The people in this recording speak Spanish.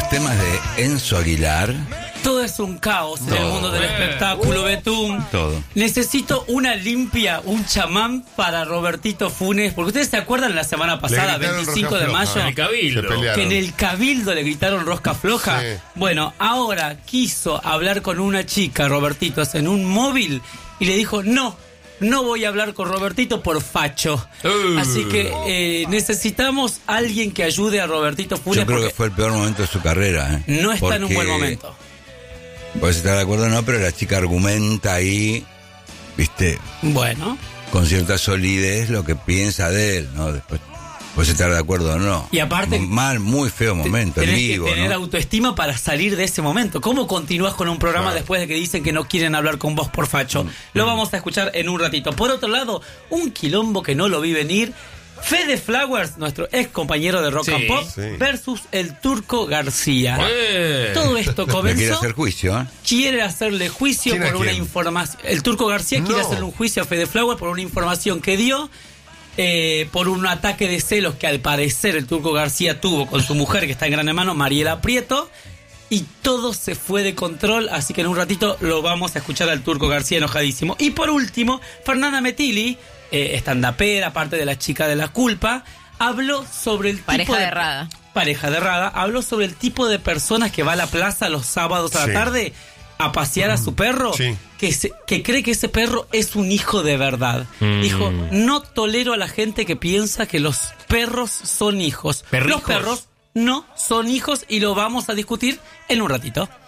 los temas de Enzo Aguilar. Todo es un caos en el mundo del espectáculo, Betún. Todo. Necesito una limpia, un chamán para Robertito Funes. Porque ustedes se acuerdan la semana pasada, 25 de mayo, En el Cabildo. que en el Cabildo le gritaron rosca floja. Sí. Bueno, ahora quiso hablar con una chica, Robertito, en un móvil y le dijo, no voy a hablar con Robertito por facho. Así que necesitamos alguien que ayude a Robertito Funes. Yo creo porque que fue el peor momento de su carrera. no está en un Porque, buen momento. Puedes estar de acuerdo o no, pero la chica argumenta ahí, viste, Bueno. con cierta solidez lo que piensa de él, ¿no? Después puedes estar de acuerdo o no. Y aparte, muy feo momento, en tenés vivo, que tener ¿no? autoestima para salir de ese momento. ¿Cómo continúas con un programa después de que dicen que no quieren hablar con vos por facho? Lo vamos a escuchar en un ratito. Por otro lado, un quilombo que no lo vi venir. Fede Flowers, nuestro ex compañero de Rock and Pop, versus el Turco García. Todo esto Le comenzó. quiere hacer juicio, ¿eh? Quiere hacerle juicio ¿Quién a por una quién? información. El Turco García quiere hacerle un juicio a Fede Flowers por una información que dio. Por un ataque de celos que al parecer el Turco García tuvo con su mujer, que está en Gran Hermano, Mariela Prieto, y todo se fue de control, así que en un ratito lo vamos a escuchar al Turco García enojadísimo. Y por último, Fernanda Metilli, estandapera, parte de la chica de la culpa, habló sobre el tipo de pareja de Rada, habló sobre el tipo de personas que va a la plaza los sábados a la tarde a pasear a su perro, que cree que ese perro es un hijo de verdad. Dijo, no tolero a la gente que piensa que los perros son hijos. ¿Perrijos? Los perros no son hijos y lo vamos a discutir en un ratito.